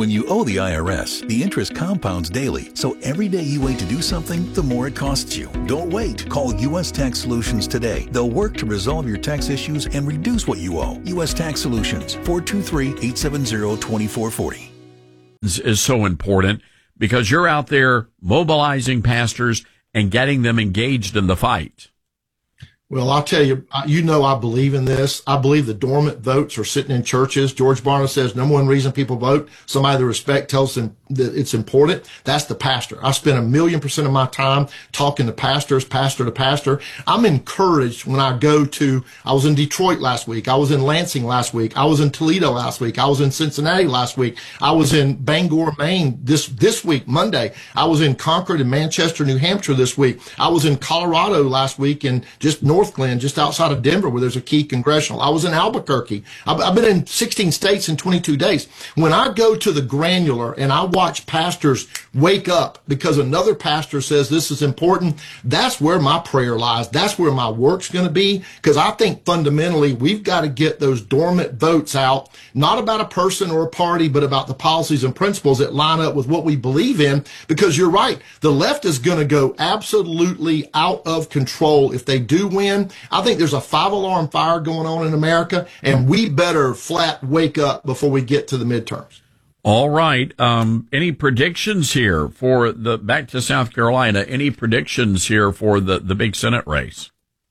When you owe the IRS, the interest compounds daily, so every day you wait to do something, the more it costs you. Don't wait. Call U.S. Tax Solutions today. They'll work to resolve your tax issues and reduce what you owe. U.S. Tax Solutions, 423-870-2440. This is so important because you're out there mobilizing pastors and getting them engaged in the fight. Well, I'll tell you, I believe in this. I believe the dormant votes are sitting in churches. George Barna says number one reason people vote, somebody they respect tells them that it's important. That's the pastor. I spend 1,000,000% of my time talking to pastors, pastor to pastor. I'm encouraged when I was in Detroit last week. I was in Lansing last week. I was in Toledo last week. I was in Cincinnati last week. I was in Bangor, Maine this week, Monday. I was in Concord and Manchester, New Hampshire this week. I was in Colorado last week and just North Glen, just outside of Denver, where there's a key congressional. I was in Albuquerque. I've been in 16 states in 22 days. When I go to the granular and I watch pastors wake up because another pastor says this is important, that's where my prayer lies. That's where my work's going to be, because I think fundamentally we've got to get those dormant votes out, not about a person or a party, but about the policies and principles that line up with what we believe in, because you're right. The left is going to go absolutely out of control if they do win. I think there's a 5-alarm fire going on in America, and we better flat wake up before we get to the midterms. All right. Any predictions here for back to South Carolina? Any predictions here for the big Senate race?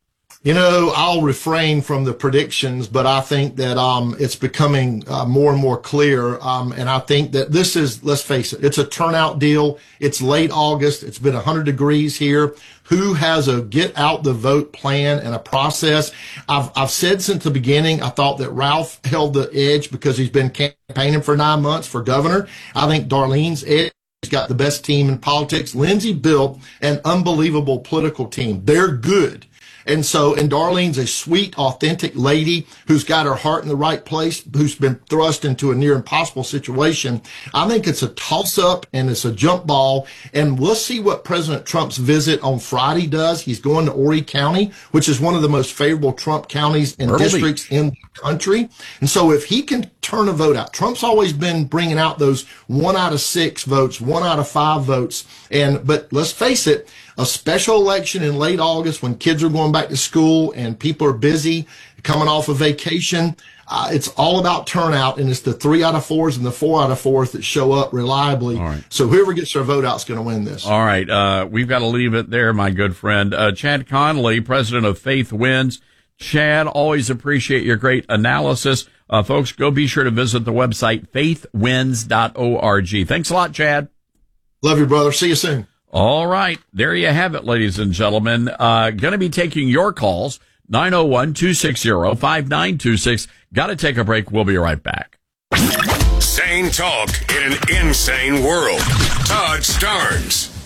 I'll refrain from the predictions, but I think that it's becoming more and more clear. And I think that this is, let's face it, it's a turnout deal. It's late August. It's been 100 degrees here. Who has a get out the vote plan and a process? I've said since the beginning, I thought that Ralph held the edge because he's been campaigning for 9 months for governor. I think Darlene's edge. He's got the best team in politics. Lindsey built an unbelievable political team. They're good. And Darlene's a sweet, authentic lady who's got her heart in the right place, who's been thrust into a near impossible situation. I think it's a toss-up and it's a jump ball, and we'll see what President Trump's visit on Friday does. He's going to Horry County, which is one of the most favorable Trump counties and districts in the country. And so if he can turn a vote out, Trump's always been bringing out those 1 out of 6 votes, 1 out of 5 votes. But let's face it, a special election in late August when kids are going back to school and people are busy coming off of vacation, it's all about turnout, and it's the 3 out of 4s and the 4 out of 4s that show up reliably. All right. So whoever gets their vote out is going to win this. All right. We've got to leave it there, my good friend. Chad Connolly, president of Faith Wins. Chad, always appreciate your great analysis. Folks, go be sure to visit the website, faithwins.org. Thanks a lot, Chad. Love you, brother. See you soon. All right. There you have it, ladies and gentlemen. Going to be taking your calls, 901-260-5926. Got to take a break. We'll be right back. Sane talk in an insane world. Todd Starnes.